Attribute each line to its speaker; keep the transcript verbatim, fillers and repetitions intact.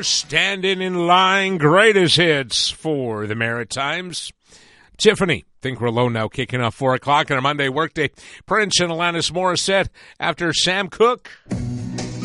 Speaker 1: Standing in line, greatest hits for the Maritimes. Tiffany, think we're alone now, kicking off four o'clock on a Monday workday. Prince and Alanis Morissette after Sam Cooke.